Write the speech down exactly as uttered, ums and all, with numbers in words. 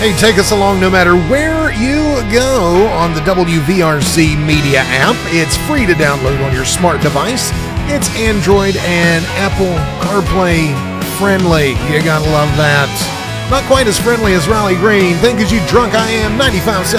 Hey, take us along no matter where you go on the W V R C Media app. It's free to download on your smart device. It's Android and Apple CarPlay friendly. You gotta love that. Not quite as friendly as Riley Green. Think as you drunk I am. ninety-five point seven